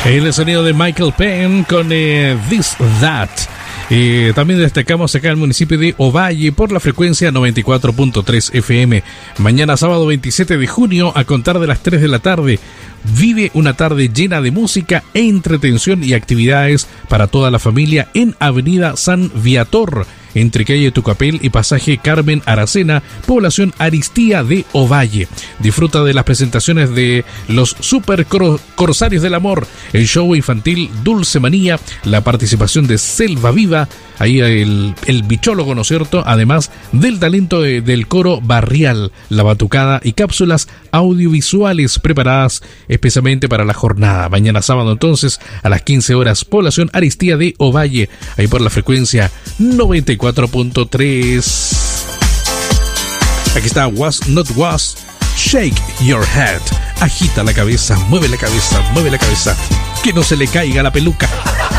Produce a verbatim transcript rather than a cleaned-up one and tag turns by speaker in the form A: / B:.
A: El sonido de Michael Penn con eh, This That. Eh, también destacamos acá el municipio de Ovalle por la frecuencia noventa y cuatro punto tres F M. Mañana sábado veintisiete de junio a contar de las tres de la tarde. Vive una tarde llena de música e entretención y actividades para toda la familia en Avenida San Viator, entre calle Tucapel y pasaje Carmen Aracena, población Aristía de Ovalle. Disfruta de las presentaciones de los Super Corsarios del Amor, el show infantil Dulce Manía, la participación de Selva Viva, ahí el, el bichólogo, ¿no es cierto? Además del talento de, del coro barrial, la batucada y cápsulas audiovisuales preparadas especialmente para la jornada. Mañana sábado entonces a las quince horas, población Aristía de Ovalle, ahí por la frecuencia noventa y cuatro punto tres. Aquí está Was Not Was, Shake Your Head. Agita la cabeza, mueve la cabeza, mueve la cabeza, que no se le caiga la peluca.